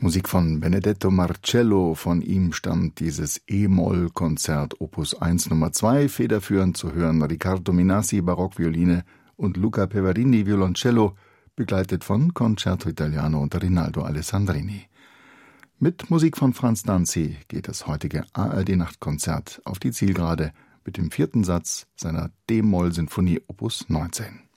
Musik von Benedetto Marcello, von ihm stammt dieses E-Moll-Konzert Opus 1 Nummer 2, federführend zu hören Riccardo Minassi, Barockvioline und Luca Peverini, Violoncello, begleitet von Concerto Italiano und Rinaldo Alessandrini. Mit Musik von Franz Danzi geht das heutige ARD-Nachtkonzert auf die Zielgerade mit dem 4. Satz seiner D-Moll-Sinfonie Opus 19.